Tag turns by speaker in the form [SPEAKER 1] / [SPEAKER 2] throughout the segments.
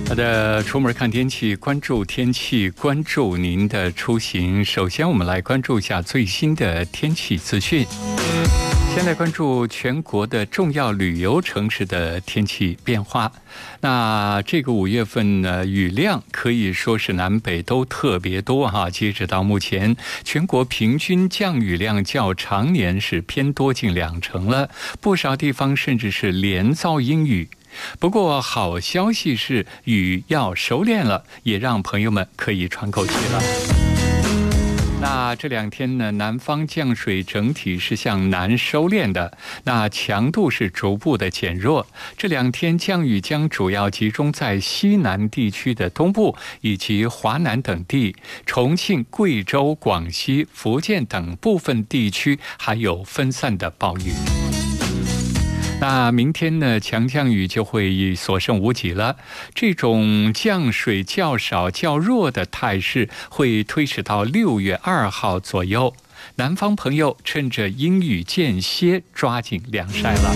[SPEAKER 1] 好的，出门看天气，关注天气，关注您的出行。首先，我们来关注一下最新的天气资讯。先来关注全国的重要旅游城市的天气变化。那这个5月份呢，雨量可以说是南北都特别多哈。截止到目前，全国平均降雨量较常年是偏多近20%了，不少地方甚至是连遭阴雨。不过好消息是雨要收敛了，也让朋友们可以喘口气了。那这2天呢，南方降水整体是向南收敛的，那强度是逐步的减弱。这2天降雨将主要集中在西南地区的东部以及华南等地，重庆、贵州、广西、福建等部分地区还有分散的暴雨。那明天呢，强降雨就会所剩无几了。这种降水较少、较弱的态势会推迟到6月2号左右。南方朋友趁着阴雨间歇，抓紧晾晒了。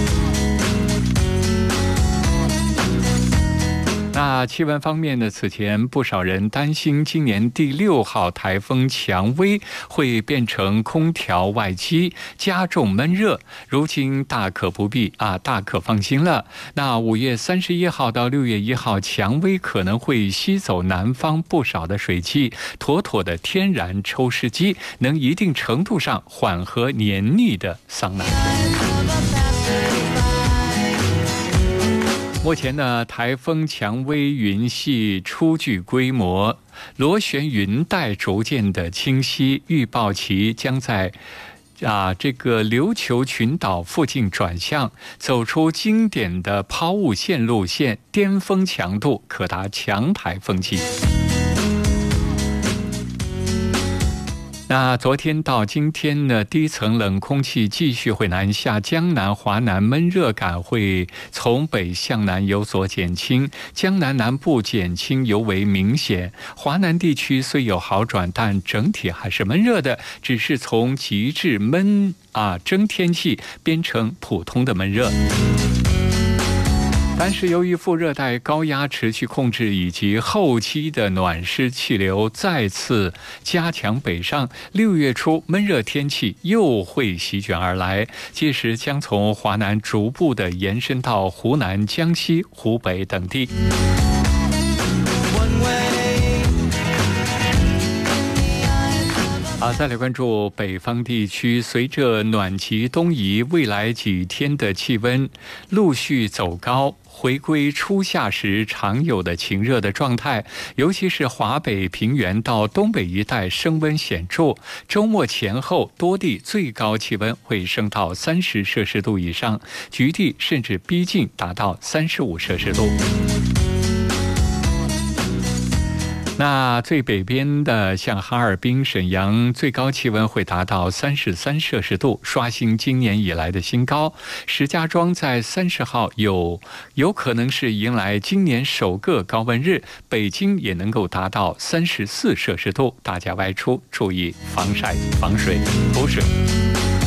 [SPEAKER 1] 那气温方面呢，此前不少人担心今年第6号台风蔷薇会变成空调外机，加重闷热。如今大可不必大可放心了。那5月31号到6月1号，蔷薇可能会吸走南方不少的水汽，妥妥的天然抽湿机，能一定程度上缓和黏腻的桑拿。目前呢，台风蔷薇云系初具规模，螺旋云带逐渐的清晰，预报期将在这个琉球群岛附近转向，走出经典的抛物线路线，巅峰强度可达强台风级。那昨天到今天呢，低层冷空气继续会南下，江南、华南闷热感会从北向南有所减轻，江南南部减轻尤为明显。华南地区虽有好转，但整体还是闷热的，只是从极致闷蒸天气变成普通的闷热。但是由于副热带高压持续控制以及后期的暖湿气流再次加强北上，6月初闷热天气又会席卷而来，届时将从华南逐步的延伸到湖南、江西、湖北等地。再来关注北方地区，随着暖气东移，未来几天的气温陆续走高，回归初夏时常有的晴热的状态，尤其是华北平原到东北一带升温显著，周末前后多地最高气温会升到30摄氏度以上，局地甚至逼近达到35摄氏度。那最北边的像哈尔滨、沈阳，最高气温会达到33摄氏度，刷新今年以来的新高。石家庄在30号有可能是迎来今年首个高温日，北京也能够达到34摄氏度，大家外出注意防晒、防水、补水。